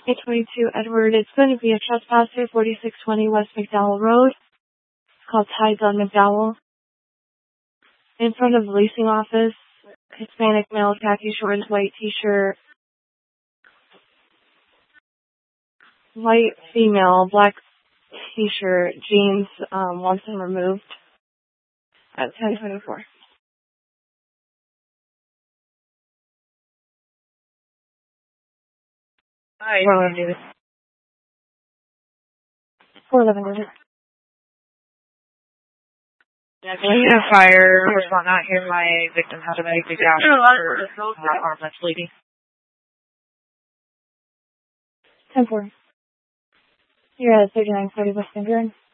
822 Edward. It's going to be a trespasser, 4620 West McDowell Road. It's called Tides on McDowell. In front of the leasing office, Hispanic male, khaki shorts, white t-shirt. White female, black t-shirt, jeans, wants them removed at 1024. Hi. 411 Davis. 411 Davis. Definitely a fire. Was not here. My victim had a medical gap for arm that's bleeding. 10-4. You're at 3940 West Van Buren.